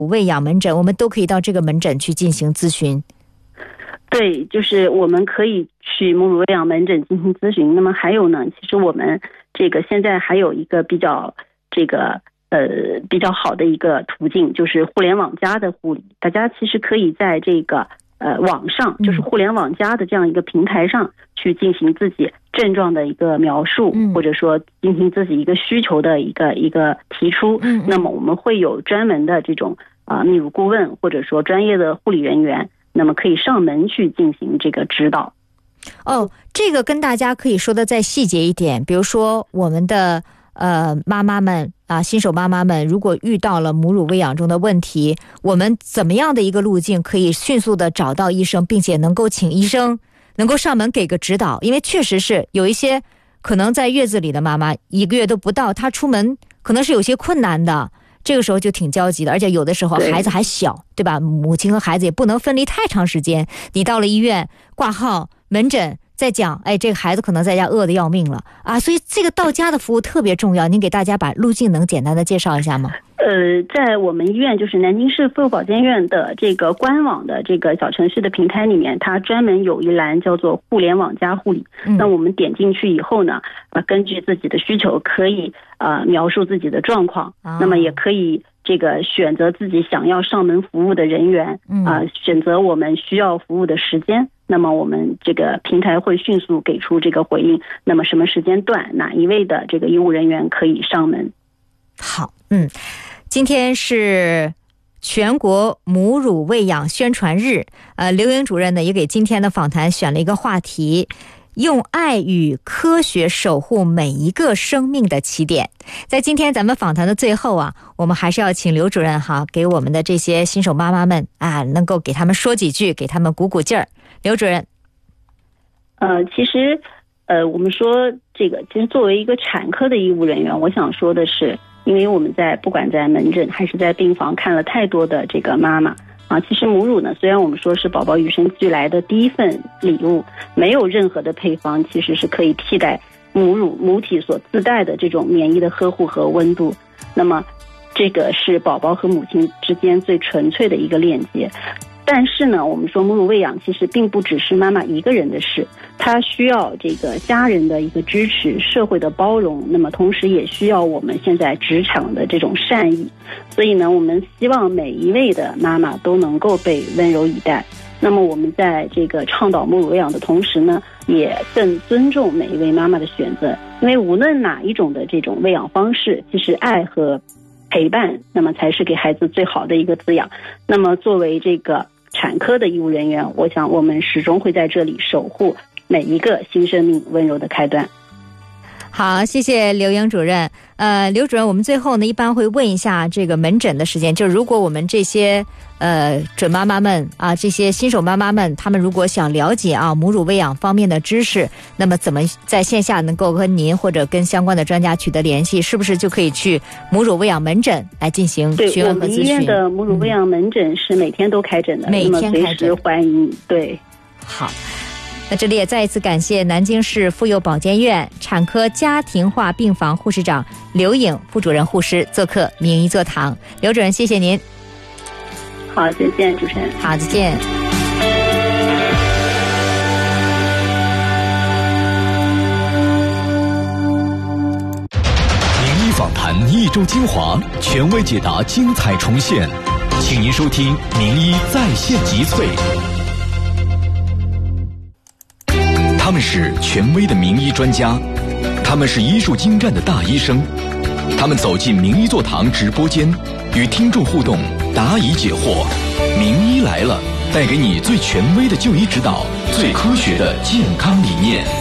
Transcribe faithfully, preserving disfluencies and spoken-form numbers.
喂养门诊，我们都可以到这个门诊去进行咨询。 对，就是我们可以去母乳喂养门诊进行咨询。那么还有呢，其实我们这个现在还有一个比较这个呃比较好的一个途径，就是互联网加的护理。大家其实可以在这个呃网上，就是互联网加的这样一个平台上去进行自己症状的一个描述， 嗯、 或者说进行自己一个需求的一个一个提出。 嗯、 那么我们会有专门的这种啊、呃、泌乳顾问，或者说专业的护理人员。那么可以上门去进行这个指导。 哦，这个跟大家可以说的再细节一点，比如说我们的呃妈妈们啊，新手妈妈们，如果遇到了母乳喂养中的问题，我们怎么样的一个路径可以迅速的找到医生，并且能够请医生能够上门给个指导？因为确实是有一些可能在月子里的妈妈一个月都不到，她出门可能是有些困难的。这个时候就挺焦急的，而且有的时候孩子还小， 对, 对吧？母亲和孩子也不能分离太长时间。你到了医院挂号门诊再讲，哎，这个孩子可能在家饿得要命了啊！所以这个到家的服务特别重要。您给大家把路径能简单的介绍一下吗？ 呃，在我们医院，就是南京市妇幼保健院的这个官网的这个小程序的平台里面，它专门有一栏叫做互联网加护理。嗯、那我们点进去以后呢，呃，根据自己的需求可以呃描述自己的状况，哦、那么也可以这个选择自己想要上门服务的人员，啊、呃，选择我们需要服务的时间。那么我们这个平台会迅速给出这个回应。那么什么时间段，哪一位的这个医务人员可以上门？ 好，嗯。今天是全国母乳喂养宣传日，呃，刘莹主任呢也给今天的访谈选了一个话题，用爱与科学守护每一个生命的起点。在今天咱们访谈的最后啊，我们还是要请刘主任哈，给我们的这些新手妈妈们啊，能够给他们说几句，给他们鼓鼓劲儿。刘主任， 呃，其实，呃，我们说这个，其实作为一个产科的医务人员，我想说的是。因为我们在不管在门诊还是在病房看了太多的这个妈妈啊，其实母乳呢，虽然我们说是宝宝与生俱来的第一份礼物，没有任何的配方其实是可以替代母乳母体所自带的这种免疫的呵护和温度。那么这个是宝宝和母亲之间最纯粹的一个链接。但是呢，我们说母乳喂养其实并不只是妈妈一个人的事，它需要这个家人的一个支持，社会的包容，那么同时也需要我们现在职场的这种善意。所以呢，我们希望每一位的妈妈都能够被温柔以待。那么我们在这个倡导母乳喂养的同时呢，也更尊重每一位妈妈的选择，因为无论哪一种的这种喂养方式，其实爱和陪伴，那么才是给孩子最好的一个滋养。那么作为这个产科的医务人员，我想我们始终会在这里守护每一个新生命温柔的开端。 好，谢谢刘莹主任。呃，刘主任，我们最后呢一般会问一下这个门诊的时间，就是如果我们这些呃准妈妈们啊，这些新手妈妈们，她们如果想了解啊母乳喂养方面的知识，那么怎么在线下能够跟您或者跟相关的专家取得联系？是不是就可以去母乳喂养门诊来进行询问和咨询？对，我们医院的母乳喂养门诊是每天都开诊的， 每天开诊， 随时欢迎。对， 好。那这里也再一次感谢南京市妇幼保健院产科家庭化病房护士长刘颖副主任护士做客名医座堂。刘主任，谢谢您。 好，再见，主持人。 好，再见。 名医访谈一周精华，权威解答精彩重现，请您收听名医在线集萃。他们是权威的名医专家，他们是医术精湛的大医生，他们走进名医座堂直播间，与听众互动，答疑解惑。名医来了，带给你最权威的就医指导，最科学的健康理念。